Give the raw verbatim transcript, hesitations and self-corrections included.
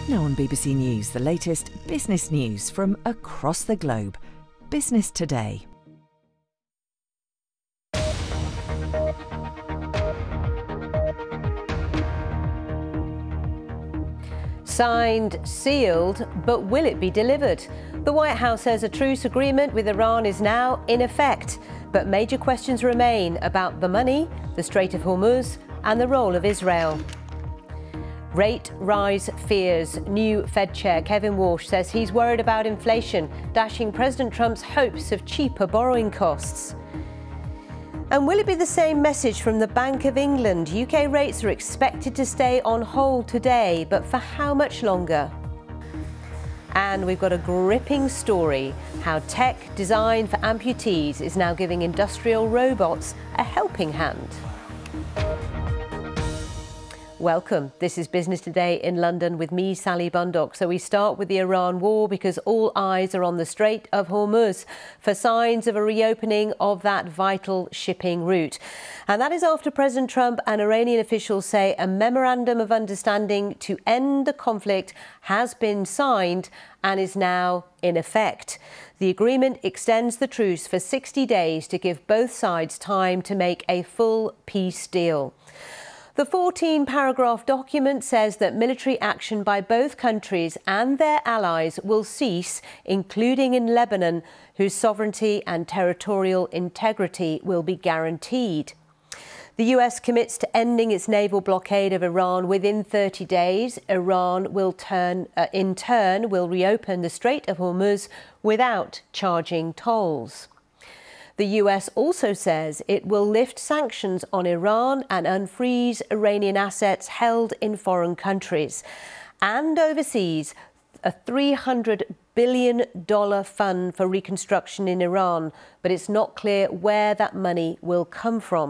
Now on B B C News, the latest business news from across the globe. Business Today. Signed, sealed, but will it be delivered? The White House says a truce agreement with Iran is now in effect, but major questions remain about the money, the Strait of Hormuz, and the role of Israel. Rate rise fears. New Fed Chair Kevin Warsh says he's worried about inflation, dashing President Trump's hopes of cheaper borrowing costs. And will it be the same message from the Bank of England? U K rates are expected to stay on hold today, but for how much longer? And we've got a gripping story, how tech designed for amputees is now giving industrial robots a helping hand. Welcome. This is Business Today in London with me, Sally Bundock. So we start with the Iran war because all eyes are on the Strait of Hormuz for signs of a reopening of that vital shipping route. And that is after President Trump and Iranian officials say a memorandum of understanding to end the conflict has been signed and is now in effect. The agreement extends the truce for sixty days to give both sides time to make a full peace deal. The fourteen paragraph document says that military action by both countries and their allies will cease, including in Lebanon, whose sovereignty and territorial integrity will be guaranteed. The U S commits to ending its naval blockade of Iran within thirty days. Iran will turn, uh, in turn, will reopen the Strait of Hormuz without charging tolls. The U S also says it will lift sanctions on Iran and unfreeze Iranian assets held in foreign countries. And overseas, a three hundred billion dollars fund for reconstruction in Iran, but it's not clear where that money will come from.